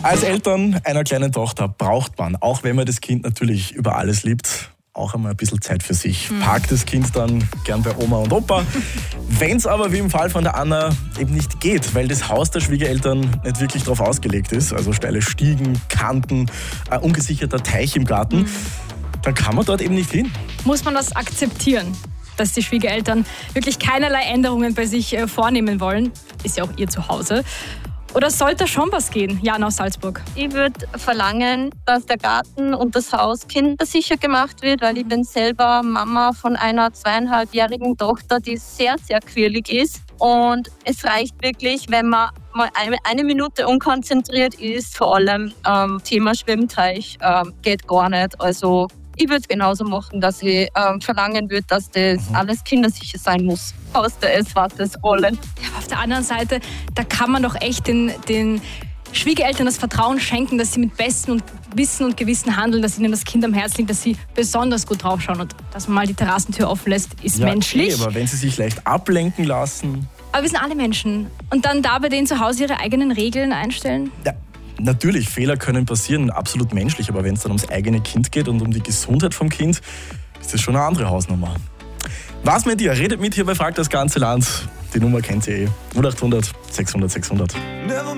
Als Eltern einer kleinen Tochter braucht man, auch wenn man das Kind natürlich über alles liebt, auch einmal ein bisschen Zeit für sich. Parkt das Kind dann gern bei Oma und Opa. Wenn es aber wie im Fall von der Anna eben nicht geht, weil das Haus der Schwiegereltern nicht wirklich darauf ausgelegt ist, also steile Stiegen, Kanten, ein ungesicherter Teich im Garten, dann kann man dort eben nicht hin. Muss man das akzeptieren, dass die Schwiegereltern wirklich keinerlei Änderungen bei sich vornehmen wollen? Ist ja auch ihr Zuhause. Oder sollte schon was gehen? Jana aus Salzburg. Ich würde verlangen, dass der Garten und das Haus kindersicher gemacht wird, weil ich bin selber Mama von einer 2,5-jährigen Tochter, die sehr, sehr quirlig ist. Und es reicht wirklich, wenn man mal eine Minute unkonzentriert ist, vor allem Thema Schwimmteich geht gar nicht. Also ich würde es genauso machen, dass ich verlangen würde, dass das alles kindersicher sein muss. Aus der S-Wartes rollen. Ja, aber auf der anderen Seite, da kann man doch echt den Schwiegereltern das Vertrauen schenken, dass sie mit bestem Wissen und Gewissen handeln, dass ihnen das Kind am Herzen liegt, dass sie besonders gut draufschauen. Und dass man mal die Terrassentür offen lässt, ist menschlich. Aber wenn sie sich leicht ablenken lassen... Aber wir sind alle Menschen. Und dann da bei denen zu Hause ihre eigenen Regeln einstellen? Ja. Natürlich, Fehler können passieren, absolut menschlich, aber wenn es dann ums eigene Kind geht und um die Gesundheit vom Kind, ist das schon eine andere Hausnummer. Was mit dir? Redet mit hier bei Frag das ganze Land. Die Nummer kennt ihr eh. 0800 600 600.